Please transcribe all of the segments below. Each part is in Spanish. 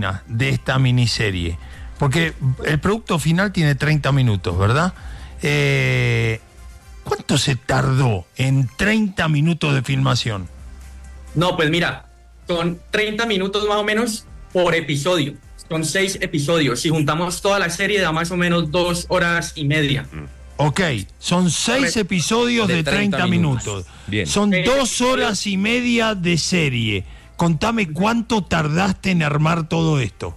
opinas de esta miniserie? Porque el producto final tiene 30 minutos, ¿verdad? ¿Cuánto se tardó en 30 minutos de filmación? No, pues mira, son 30 minutos más o menos por episodio. Son 6 episodios. Si juntamos toda la serie, da más o menos 2 horas y media. Ok, son 6 episodios de 30 minutos. Bien. Son 2 horas y media de serie. Contame cuánto tardaste en armar todo esto.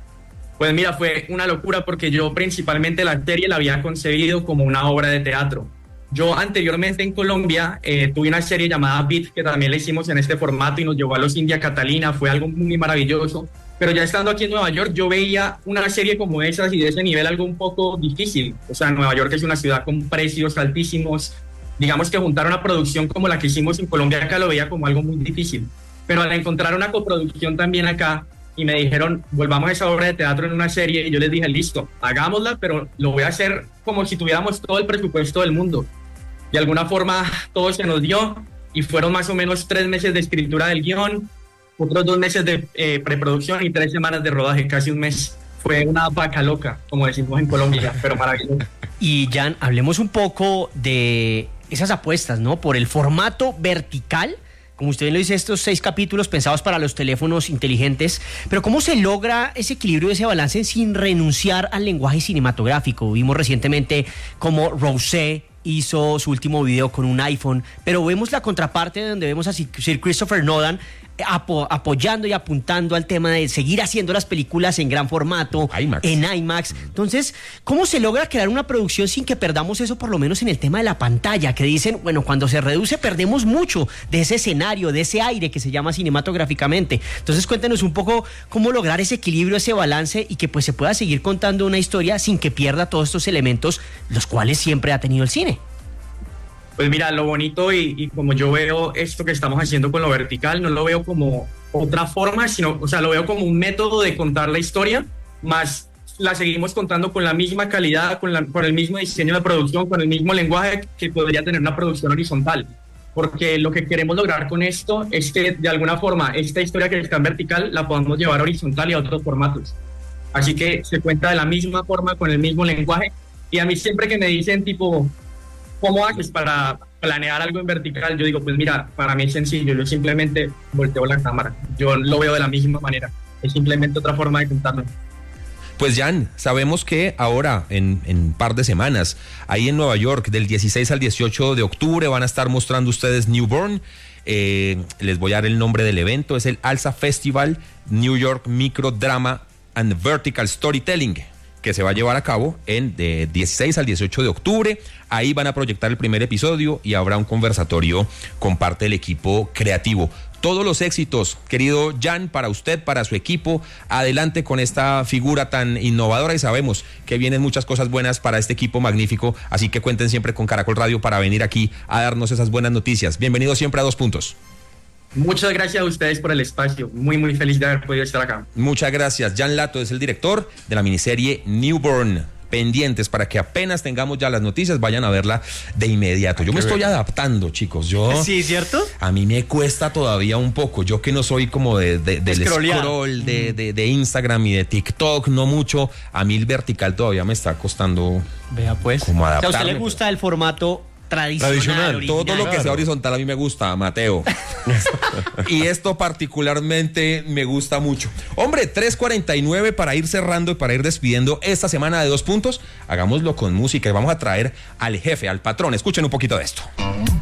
Pues mira, fue una locura porque yo principalmente la serie la había concebido como una obra de teatro. Yo anteriormente en Colombia tuve una serie llamada Beat que también la hicimos en este formato y nos llevó a los India Catalina, fue algo muy maravilloso. Pero ya estando aquí en Nueva York, yo veía una serie como esas y de ese nivel algo un poco difícil. O sea, Nueva York es una ciudad con precios altísimos. Digamos que juntar una producción como la que hicimos en Colombia acá lo veía como algo muy difícil. Pero al encontrar una coproducción también acá y me dijeron, volvamos a esa obra de teatro en una serie, y yo les dije, listo, hagámosla, pero lo voy a hacer como si tuviéramos todo el presupuesto del mundo. De alguna forma todo se nos dio y fueron más o menos 3 meses de escritura del guión, otros 2 meses de preproducción y 3 semanas de rodaje, casi un mes. Fue una vaca loca, como decimos en Colombia, pero maravilloso. Y Jan, hablemos un poco de esas apuestas, ¿no? Por el formato vertical, como usted bien lo dice, estos 6 capítulos pensados para los teléfonos inteligentes, pero ¿cómo se logra ese equilibrio, ese balance sin renunciar al lenguaje cinematográfico? Vimos recientemente cómo Rosé hizo su último video con un iPhone, pero vemos la contraparte donde vemos a Sir Christopher Nolan apoyando y apuntando al tema de seguir haciendo las películas en gran formato, en IMAX. Entonces, ¿cómo se logra crear una producción sin que perdamos eso, por lo menos en el tema de la pantalla? Que dicen, bueno, cuando se reduce perdemos mucho de ese escenario, de ese aire que se llama cinematográficamente. Entonces, cuéntenos un poco cómo lograr ese equilibrio, ese balance y que pues se pueda seguir contando una historia sin que pierda todos estos elementos, los cuales siempre ha tenido el cine. Pues mira, lo bonito y como yo veo esto que estamos haciendo con lo vertical, no lo veo como otra forma, sino, o sea, lo veo como un método de contar la historia, más la seguimos contando con la misma calidad, con el mismo diseño de producción, con el mismo lenguaje que podría tener una producción horizontal. Porque lo que queremos lograr con esto es que, de alguna forma, esta historia que está en vertical la podamos llevar a horizontal y a otros formatos. Así que se cuenta de la misma forma, con el mismo lenguaje. Y a mí siempre que me dicen, tipo, ¿cómo haces para planear algo en vertical? Yo digo, pues mira, para mí es sencillo, yo simplemente volteo la cámara. Yo lo veo de la misma manera. Es simplemente otra forma de contarlo. Pues Jan, sabemos que ahora, en un par de semanas, ahí en Nueva York, del 16 al 18 de octubre, van a estar mostrando ustedes Newborn. Les voy a dar el nombre del evento, es el ALSA Festival New York Micro Drama and Vertical Storytelling, que se va a llevar a cabo de 16 al 18 de octubre. Ahí van a proyectar el primer episodio y habrá un conversatorio con parte del equipo creativo. Todos los éxitos, querido Jan, para usted, para su equipo. Adelante con esta figura tan innovadora y sabemos que vienen muchas cosas buenas para este equipo magnífico. Así que cuenten siempre con Caracol Radio para venir aquí a darnos esas buenas noticias. Bienvenido siempre a 2 Puntos. Muchas gracias a ustedes por el espacio. Muy, muy feliz de haber podido estar acá. Muchas gracias. Jan Lato es el director de la miniserie Newborn. Pendientes para que apenas tengamos ya las noticias vayan a verla de inmediato. Yo me estoy adaptando, chicos. Sí, ¿cierto? A mí me cuesta todavía un poco. Yo que no soy como del scroll de Instagram y de TikTok, no mucho. A mí el vertical todavía me está costando. Vea pues. Como adaptarme. ¿A usted le gusta el formato tradicional? Todo lo que sea horizontal a mí me gusta, Mateo. Y esto particularmente me gusta mucho. Hombre, 3:49 para ir cerrando y para ir despidiendo esta semana de 2 Puntos. Hagámoslo con música y vamos a traer al jefe, al patrón. Escuchen un poquito de esto.